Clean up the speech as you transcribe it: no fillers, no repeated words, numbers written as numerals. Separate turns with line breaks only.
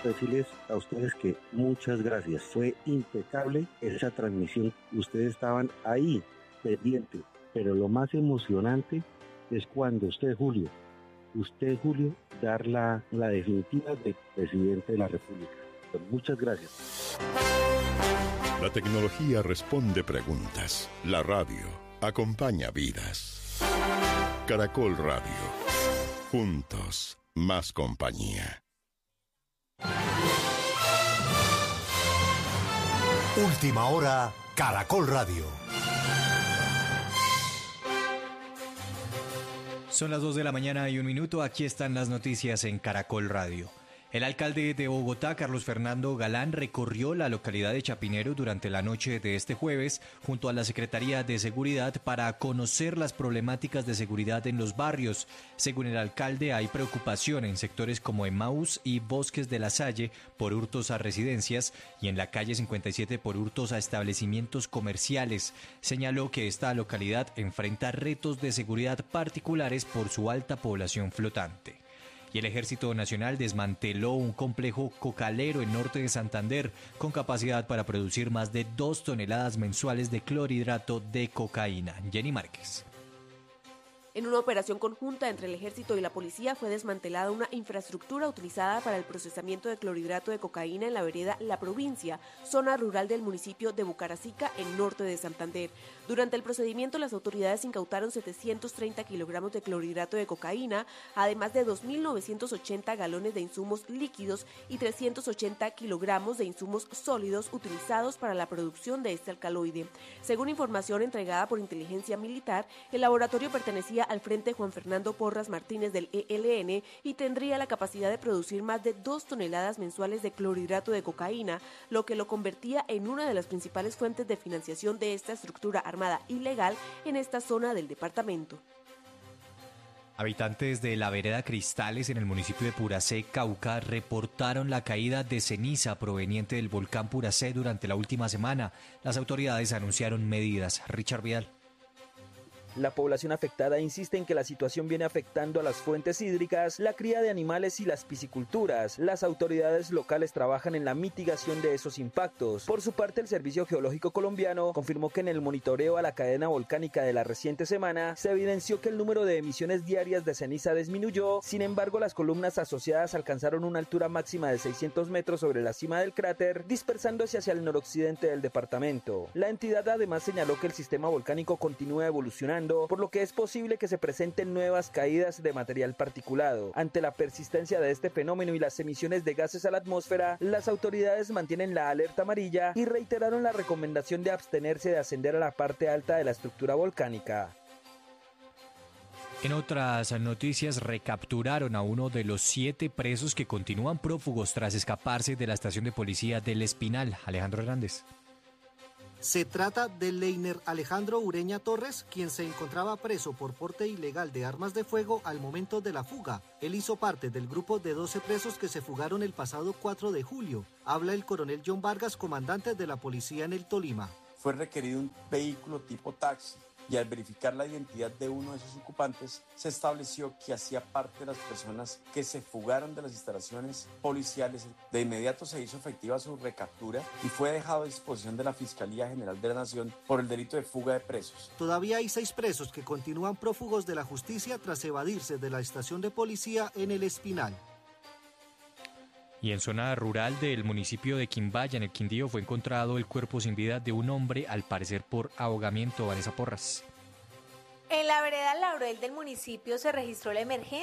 decirles a ustedes que muchas gracias. Fue impecable esa transmisión. Ustedes estaban ahí, pendientes. Pero lo más emocionante es cuando usted, Julio, dar la definitiva de presidente de la República. Muchas gracias.
La tecnología responde preguntas. La radio acompaña vidas. Caracol Radio. Juntos, más compañía.
Última hora, Caracol Radio.
Son las 2:01 a.m. Aquí están las noticias en Caracol Radio. El alcalde de Bogotá, Carlos Fernando Galán, recorrió la localidad de Chapinero durante la noche de este jueves junto a la Secretaría de Seguridad para conocer las problemáticas de seguridad en los barrios. Según el alcalde, hay preocupación en sectores como Emaús y Bosques de la Salle por hurtos a residencias y en la calle 57 por hurtos a establecimientos comerciales. Señaló que esta localidad enfrenta retos de seguridad particulares por su alta población flotante. Y el Ejército Nacional desmanteló un complejo cocalero en norte de Santander con capacidad para producir más de 2 toneladas mensuales de clorhidrato de cocaína. Jenny Márquez.
En una operación conjunta entre el Ejército y la Policía fue desmantelada una infraestructura utilizada para el procesamiento de clorhidrato de cocaína en la vereda La Provincia, zona rural del municipio de Bucaracica, en norte de Santander. Durante el procedimiento, las autoridades incautaron 730 kilogramos de clorhidrato de cocaína, además de 2.980 galones de insumos líquidos y 380 kilogramos de insumos sólidos utilizados para la producción de este alcaloide. Según información entregada por Inteligencia Militar, el laboratorio pertenecía al Frente Juan Fernando Porras Martínez del ELN y tendría la capacidad de producir más de 2 toneladas mensuales de clorhidrato de cocaína, lo que lo convertía en una de las principales fuentes de financiación de esta estructura armada ilegal en esta zona del departamento.
Habitantes de la vereda Cristales en el municipio de Puracé, Cauca, reportaron la caída de ceniza proveniente del volcán Puracé durante la última semana. Las autoridades anunciaron medidas. Richard Vidal.
La población afectada insiste en que la situación viene afectando a las fuentes hídricas, la cría de animales y las pisciculturas. Las autoridades locales trabajan en la mitigación de esos impactos. Por su parte, el Servicio Geológico Colombiano confirmó que en el monitoreo a la cadena volcánica de la reciente semana se evidenció que el número de emisiones diarias de ceniza disminuyó. Sin embargo, las columnas asociadas alcanzaron una altura máxima de 600 metros sobre la cima del cráter, dispersándose hacia el noroccidente del departamento. La entidad además señaló que el sistema volcánico continúa evolucionando, por lo que es posible que se presenten nuevas caídas de material particulado. Ante la persistencia de este fenómeno y las emisiones de gases a la atmósfera, las autoridades mantienen la alerta amarilla y reiteraron la recomendación de abstenerse de ascender a la parte alta de la estructura volcánica.
En otras noticias, recapturaron a uno de los 7 presos que continúan prófugos tras escaparse de la estación de policía del Espinal. Alejandro Hernández.
Se trata de Leiner Alejandro Ureña Torres, quien se encontraba preso por porte ilegal de armas de fuego al momento de la fuga. Él hizo parte del grupo de 12 presos que se fugaron el pasado 4 de julio. Habla el coronel John Vargas, comandante de la policía en el Tolima.
Fue requerido un vehículo tipo taxi y al verificar la identidad de uno de sus ocupantes, se estableció que hacía parte de las personas que se fugaron de las instalaciones policiales. De inmediato se hizo efectiva su recaptura y fue dejado a disposición de la Fiscalía General de la Nación por el delito de fuga de presos.
Todavía hay 6 presos que continúan prófugos de la justicia tras evadirse de la estación de policía en el Espinal.
Y en zona rural del municipio de Quimbaya, en el Quindío, fue encontrado el cuerpo sin vida de un hombre, al parecer por ahogamiento. Vanessa Porras.
En la vereda Laurel del municipio se registró la emergencia